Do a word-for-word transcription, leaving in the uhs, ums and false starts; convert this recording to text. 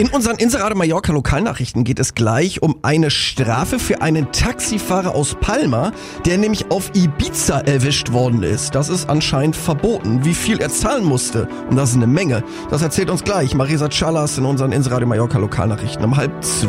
In unseren Inseradio Mallorca Lokalnachrichten geht es gleich um eine Strafe für einen Taxifahrer aus Palma, der nämlich auf Ibiza erwischt worden ist. Das ist anscheinend verboten. Wie viel er zahlen musste, und das ist eine Menge, das erzählt uns gleich Marisa Chalas in unseren Inseradio Mallorca Lokalnachrichten um halb zwölf.